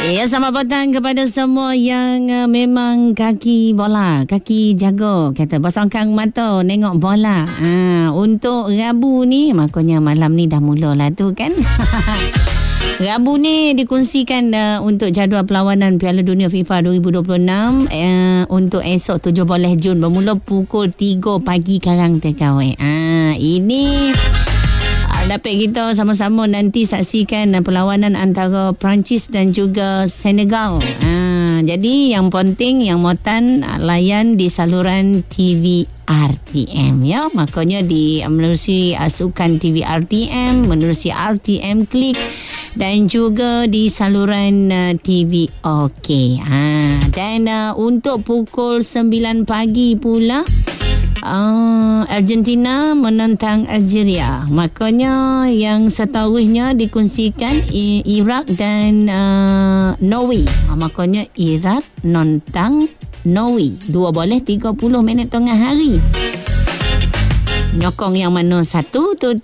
Ya, selamat petang kepada semua yang memang kaki bola, kaki jago, kata basangkan mata nengok bola. Untuk Rabu ni, makanya malam ni dah mulalah tu kan. Rabu ni dikongsikan untuk jadual perlawanan Piala Dunia FIFA 2026 untuk esok 17 Jun bermula pukul 3 pagi Karang Tekawai. Ini dapat kita sama-sama nanti saksikan perlawanan antara Perancis dan juga Senegal. Jadi yang penting, yang motan layan di saluran TV RTM ya. Makanya menerusi sukan TV RTM, menerusi RTM Klik dan juga di saluran TV OK. Dan untuk pukul 9 pagi pula Argentina menentang Algeria. Makanya yang seterusnya dikongsikan Iraq dan Norway. Makanya Iraq menentang Norway 2:30 tengah hari. Nyokong yang mana satu tu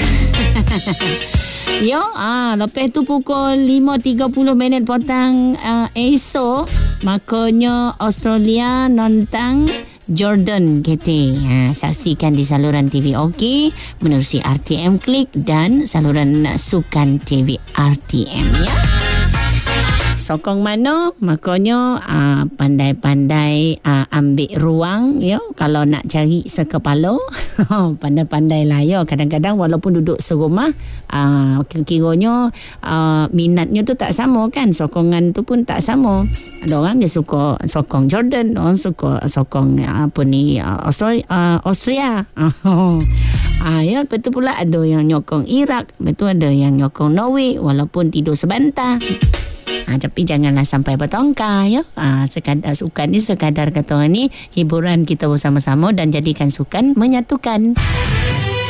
Yo, lepas tu pukul 5:30 petang esok, makanya Australia nentang Jordan KT. Saksikan di saluran TV OK, menerusi RTM Klik dan saluran sukan TV RTM ya. Sokong mana, makanya pandai-pandai ambil ruang ya. Kalau nak cari sekepala pandai-pandai lah ya. Kadang-kadang walaupun duduk serumah kiranya minatnya tu tak sama kan, sokongan tu pun tak sama. Ada orang dia suka sokong Jordan, orang suka sokong Austria. Ya, betul pula ada yang nyokong Iraq, betul ada yang nyokong Norway walaupun tidur sebantar. Tapi janganlah sampai bertongkar ya. Sekadar sukan ni, sekadar kata ni hiburan kita bersama-sama dan jadikan sukan menyatukan.